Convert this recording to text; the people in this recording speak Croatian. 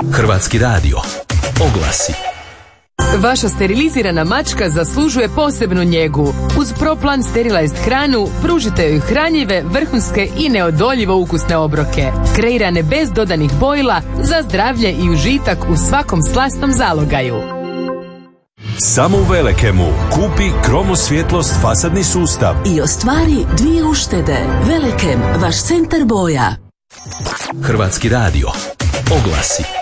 Hrvatski radio. Oglasi. Vaša sterilizirana mačka zaslužuje posebnu njegu. Uz ProPlan Sterilized hranu pružite joj hranjive, vrhunske i neodoljivo ukusne obroke. Kreirane bez dodanih bojila za zdravlje i užitak u svakom slastom zalogaju. Samo u Velekemu kupi Kromosvjetlost fasadni sustav i ostvari 2 uštede. Velekem, vaš centar boja. Hrvatski radio. Oglasi.